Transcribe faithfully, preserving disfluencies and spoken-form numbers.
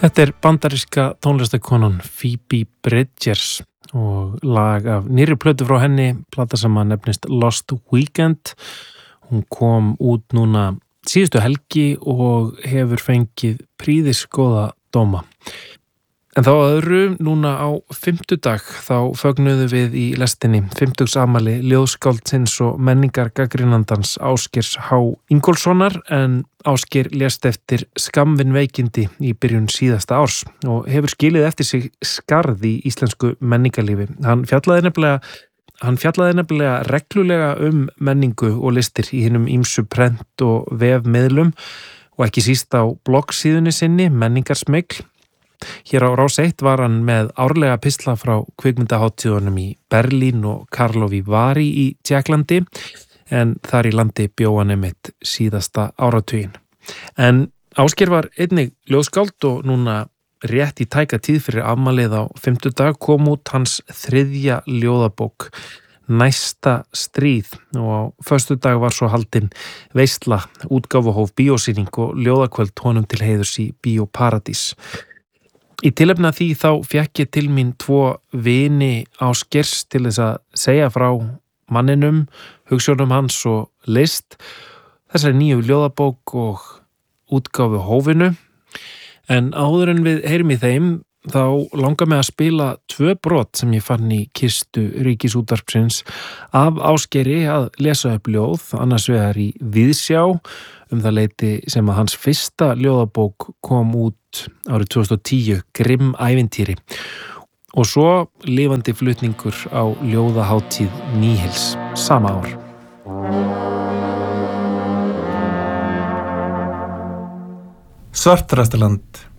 Þetta er bandaríska tónlistakonan Phoebe Bridgers og lag af nýrri plötu frá henni, plata sem að nefnist Lost Weekend. Hún kom út núna síðustu helgi og hefur fengið prýðisgóða dóma. En þá öðru, núna á fimmtudag, þá fögnuðu við í lestinni fimmtugsafmæli ljóðskáldsins og menningargagnrýnandans Ásgeirs H. Ingólfssonar, en Ásgeir lést eftir skammvinveikindi í byrjun síðasta árs og hefur skilið eftir sig skarð í íslensku menningarlífi. Hann fjallaði nefnilega, hann fjallaði nefnilega reglulega um menningu og listir í hinum ýmsu prent og vefmiðlum og ekki síst á bloggsíðunni sinni Menningarsmegl. Hér á Rás eitt var hann með árlega pistla frá kvikmyndahátíðunum í Berlín og Karlovy Vary í Tékklandi, en þar í landi bjó hann einmitt síðasta áratuginn. En Ásgeir var einnig ljóðskáld og núna rétt í tæka tíð fyrir afmælið á fimmtudag kom út hans þriðja ljóðabók, Næsta stríð, og á föstudag var svo haldin veisla, útgáfuhóf bíósýning og ljóðakvöld honum til heiðurs í Bíó Paradís. Í tilefni af því þá fékk ég til mín tvo vini Ásgeirs til þess að segja frá manninum, hugsjónum hans og list, þessari nýju ljóðabók og útgáfu hófinu. En áður en við heyrum í þeim, þá langar mig að spila tvö brot sem ég fann í kistu Ríkisútvarpsins af Ásgeiri að lesa upp ljóð, annars vegar í Viðsjá, um það leyti sem að hans fyrsta ljóðabók kom út árið tvö þúsund og tíu, Grimm ævintýri, og svo lifandi flutningur á ljóðahátíð Nýhils sama ár. Svartrastaland.